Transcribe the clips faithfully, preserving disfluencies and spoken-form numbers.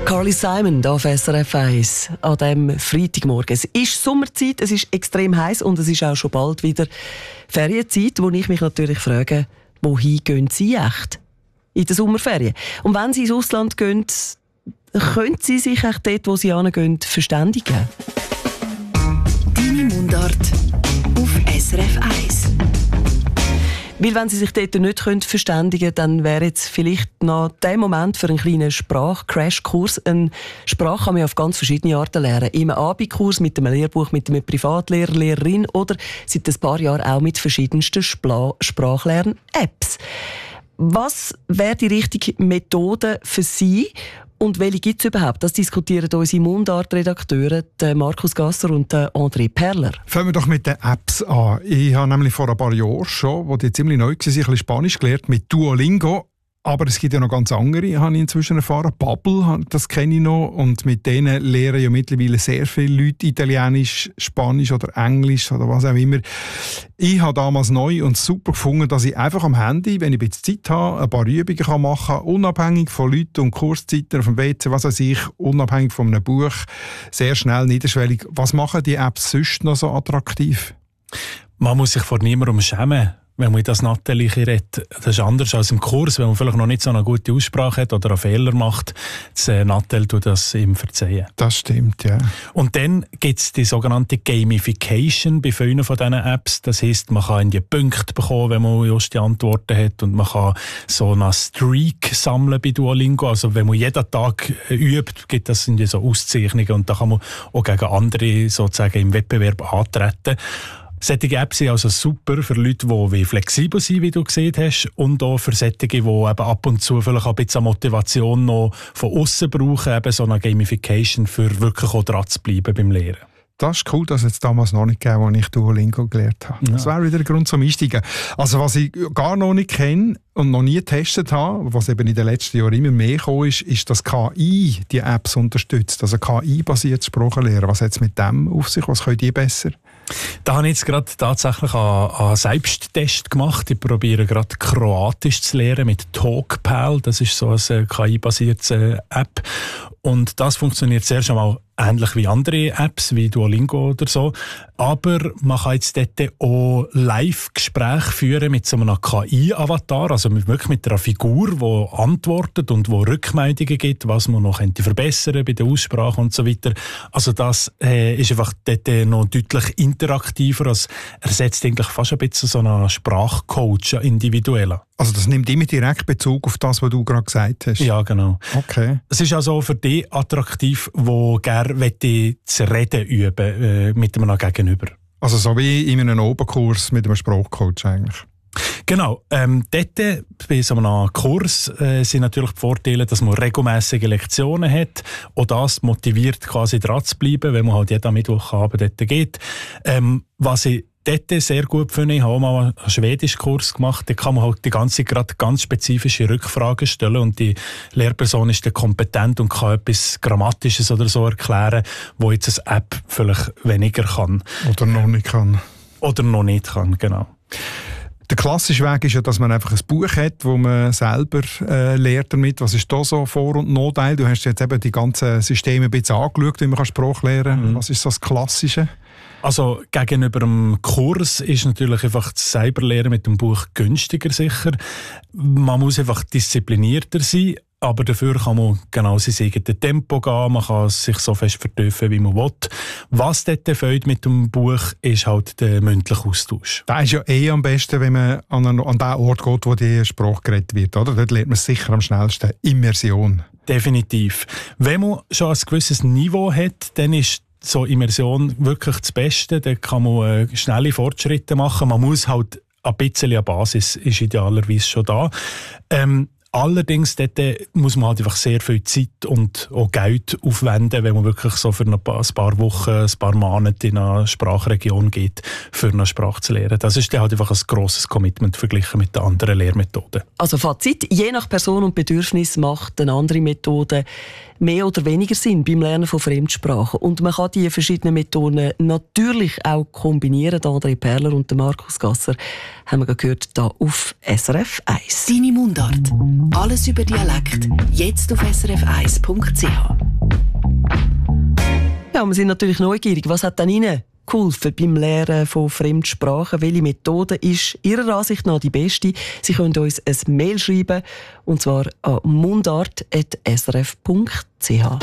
Carly Simon hier auf S R F eins an diesem Freitagmorgen. Es ist Sommerzeit, es ist extrem heiß und es ist auch schon bald wieder Ferienzeit, wo ich mich natürlich frage, wohin gehen Sie echt in der Sommerferien? Und wenn Sie ins Ausland gehen, können Sie sich echt dort, wo Sie hingehen, verständigen? Deine Mundart auf S R F eins. Weil wenn Sie sich dort nicht verständigen können, dann wäre jetzt vielleicht noch der Moment für einen kleinen Sprach-Crash-Kurs. Eine Sprache kann man auf ganz verschiedene Arten lernen. Im Abendkurs, mit einem Lehrbuch, mit einem Privatlehrer, Lehrerin oder seit ein paar Jahren auch mit verschiedensten Spla- Sprachlern-Apps. Was wäre die richtige Methode für Sie? Und welche gibt es überhaupt? Das diskutieren unsere Mundart-Redakteure, Markus Gasser und André Perler. Fangen wir doch mit den Apps an. Ich habe nämlich vor ein paar Jahren schon, wo die ziemlich neu waren, ein bisschen Spanisch gelernt mit Duolingo. Aber es gibt ja noch ganz andere, habe ich inzwischen erfahren. Babbel, das kenne ich noch. Und mit denen lernen ja mittlerweile sehr viele Leute Italienisch, Spanisch oder Englisch oder was auch immer. Ich habe damals neu und super gefunden, dass ich einfach am Handy, wenn ich ein bisschen Zeit habe, ein paar Übungen machen kann, unabhängig von Leuten und Kurszeiten auf dem W C, was weiß ich, unabhängig von einem Buch, sehr schnell, niederschwellig. Was machen die Apps sonst noch so attraktiv? Man muss sich vor niemandem schämen, wenn man das Nathalie redet. Das ist anders als im Kurs, wenn man vielleicht noch nicht so eine gute Aussprache hat oder einen Fehler macht. Das äh, Nathalie tut das ihm verzeihen. Das stimmt, ja. Und dann gibt es die sogenannte Gamification bei vielen von diesen Apps. Das heisst, man kann die Punkte bekommen, wenn man just die Antworten hat. Und man kann so einen Streak sammeln bei Duolingo. Also wenn man jeden Tag übt, gibt das in so Auszeichnungen. Und da kann man auch gegen andere sozusagen im Wettbewerb antreten. Solche Apps sind also super für Leute, die flexibel sind, wie du gesehen hast, und auch für solche, die eben ab und zu vielleicht ein bisschen Motivation noch von außen brauchen, eben so eine Gamification, für wirklich auch dran zu bleiben beim Lehren. Das ist cool, dass es damals noch nicht gegeben, als ich Duolingo gelernt habe. Ja. Das wäre wieder ein Grund zum Einsteigen. Also was ich gar noch nicht kenne und noch nie getestet habe, was eben in den letzten Jahren immer mehr gekommen ist, ist, dass K I die Apps unterstützt. Also K I-basiertes Sprachenlernen. Was hat es mit dem auf sich? Was können die besser? Da habe ich jetzt gerade tatsächlich einen Selbsttest gemacht. Ich probiere gerade Kroatisch zu lernen mit TalkPal. Das ist so eine K I-basierte App. Und das funktioniert sehr schon mal ähnlich wie andere Apps, wie Duolingo oder so. Aber man kann jetzt dort auch Live-Gespräche führen mit so einem K I-Avatar, also wirklich mit einer Figur, die antwortet und die Rückmeldungen gibt, was man noch könnte verbessern bei der Aussprache und so weiter. Also das äh, ist einfach dort noch deutlich interaktiver. Also ersetzt eigentlich fast ein bisschen so einen Sprachcoach, einen individuellen. Also das nimmt immer direkt Bezug auf das, was du gerade gesagt hast? Ja, genau. Okay. Es ist also für die attraktiv, die gerne zu reden üben äh, mit einem Gegenüber. Also so wie in einem Oberkurs mit einem Sprachcoach eigentlich? Genau. Ähm, dort, bei so einem Kurs äh, sind natürlich die Vorteile, dass man regelmäßige Lektionen hat. Auch das motiviert, quasi dran zu bleiben, wenn man halt jeden Mittwochabend dort geht. Ähm, was ich dort sehr gut finde, ich habe auch mal einen Schwedischkurs gemacht, da kann man halt die ganze gerade ganz spezifische Rückfragen stellen und die Lehrperson ist dann kompetent und kann etwas Grammatisches oder so erklären, wo jetzt eine App vielleicht weniger kann. Oder noch nicht kann. Oder noch nicht kann, genau. Der klassische Weg ist ja, dass man einfach ein Buch hat, wo man selber äh, lernt damit. Was ist da so Vor- und Nachteil? Du hast jetzt eben die ganzen Systeme ein bisschen angeschaut, wie man Sprach lernen kann. Mhm. Was ist so das Klassische? Also gegenüber dem Kurs ist natürlich einfach das Selberlernen mit dem Buch günstiger sicher. Man muss einfach disziplinierter sein, aber dafür kann man genau sein eigenes Tempo gehen, man kann sich so fest vertiefen, wie man will. Was dort fehlt mit dem Buch, ist halt der mündliche Austausch. Das ist ja eh am besten, wenn man an, einen, an den Ort geht, wo die Sprache geredet wird, oder? Dort lernt man sicher am schnellsten. Immersion. Definitiv. Wenn man schon ein gewisses Niveau hat, dann ist so Immersion wirklich das Beste. Da kann man äh, schnelle Fortschritte machen. Man muss halt ein bisschen eine Basis, ist idealerweise schon da. Ähm, allerdings dort muss man halt einfach sehr viel Zeit und auch Geld aufwenden, wenn man wirklich so für ein paar, ein paar Wochen, ein paar Monate in eine Sprachregion geht, für eine Sprache zu lernen. Das ist dann halt einfach ein grosses Commitment verglichen mit den anderen Lehrmethoden. Also Fazit, je nach Person und Bedürfnis macht eine andere Methode mehr oder weniger Sinn beim Lernen von Fremdsprachen. Und man kann die verschiedenen Methoden natürlich auch kombinieren. André Perler und Markus Gasser haben wir gehört hier auf S R F eins. Deine Mundart. Alles über Dialekt. Jetzt auf s r f eins punkt c h. Ja, wir sind natürlich neugierig. Was hat denn Ihnen geholfen beim Lernen von Fremdsprachen? Welche Methode ist Ihrer Ansicht nach die beste? Sie können uns ein Mail schreiben, und zwar an mundart at s r f punkt c h.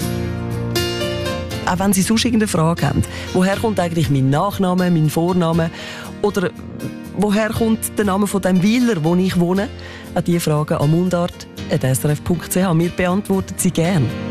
Auch wenn Sie sonst irgendeine Frage haben, woher kommt eigentlich mein Nachname, mein Vorname, oder woher kommt der Name von dem Weiler, wo ich wohne? Auch diese Fragen an mundart at s r f punkt c h. Wir beantworten sie gerne.